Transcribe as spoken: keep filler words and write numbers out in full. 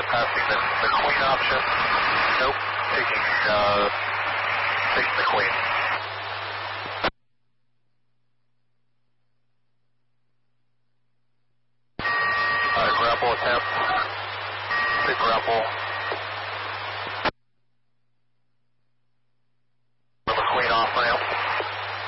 passing the, the Queen option. Nope, taking, uh, taking the Queen. Alright, grapple attempt. Big grapple.